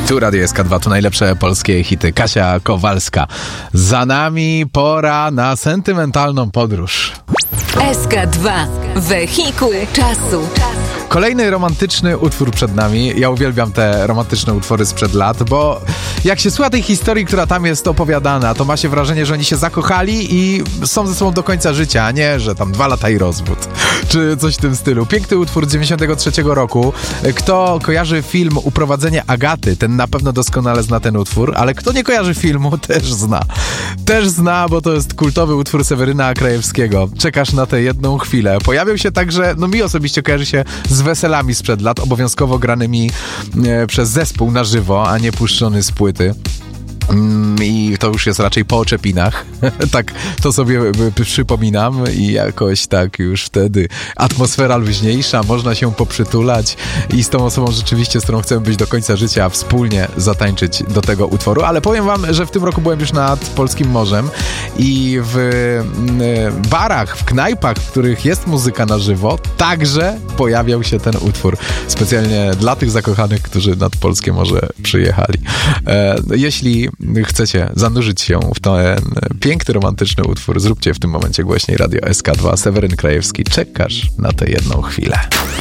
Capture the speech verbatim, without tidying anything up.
Tu Radio S K dwa, tu najlepsze polskie hity. Kasia Kowalska. Za nami pora na sentymentalną podróż. S K dwa. Wehikuł czasu. Kolejny romantyczny utwór przed nami. Ja uwielbiam te romantyczne utwory sprzed lat, bo jak się słucha tej historii, która tam jest opowiadana, to ma się wrażenie, że oni się zakochali i są ze sobą do końca życia, a nie, że tam dwa lata i rozwód, czy coś w tym stylu. Piękny utwór z dziewięćdziesiątego trzeciego roku. Kto kojarzy film Uprowadzenie Agaty, ten na pewno doskonale zna ten utwór, ale kto nie kojarzy filmu, też zna. Też zna, bo to jest kultowy utwór Seweryna Krajewskiego. Czekasz na tę jedną chwilę. Pojawił się także, no mi osobiście kojarzy się z weselami sprzed lat, obowiązkowo granymi e, przez zespół na żywo, a nie puszczony z płyty. I to już jest raczej po oczepinach. Tak to sobie przypominam i jakoś tak już wtedy atmosfera luźniejsza, można się poprzytulać i z tą osobą rzeczywiście, z którą chcemy być do końca życia, wspólnie zatańczyć do tego utworu. Ale powiem wam, że w tym roku byłem już nad Polskim Morzem i w barach, w knajpach, w których jest muzyka na żywo, także pojawiał się ten utwór. Specjalnie dla tych zakochanych, którzy nad Polskie Morze przyjechali. E, jeśli chcecie zanurzyć się w ten piękny, romantyczny utwór, zróbcie w tym momencie głośniej Radio S K dwa. Seweryn Krajewski, czekasz na tę jedną chwilę.